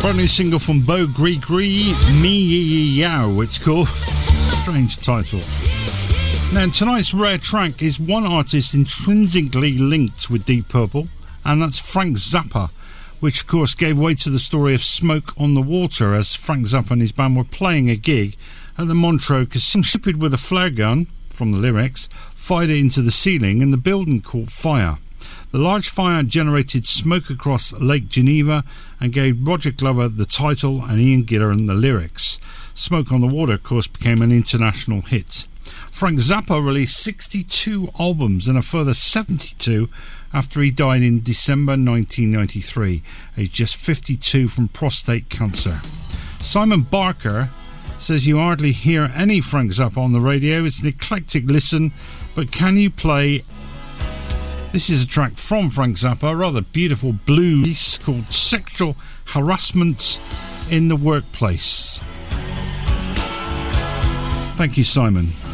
Brand new single from Bo Gree, Me Yee Yow, it's called. Strange title. Now, tonight's rare track is one artist intrinsically linked with Deep Purple, and that's Frank Zappa, which of course gave way to the story of Smoke on the Water, as Frank Zappa and his band were playing a gig at the Montreux Casino. Some stupid with a flare gun, from the lyrics, fired it into the ceiling and the building caught fire. The large fire generated smoke across Lake Geneva and gave Roger Glover the title and Ian Gillan the lyrics. Smoke on the Water, of course, became an international hit. Frank Zappa released 62 albums and a further 72 after he died in December 1993, aged just 52 from prostate cancer. Simon Barker says you hardly hear any Frank Zappa on the radio. It's an eclectic listen, but can you play... This is a track from Frank Zappa, a rather beautiful blues called Sexual Harassment in the Workplace. Thank you, Simon.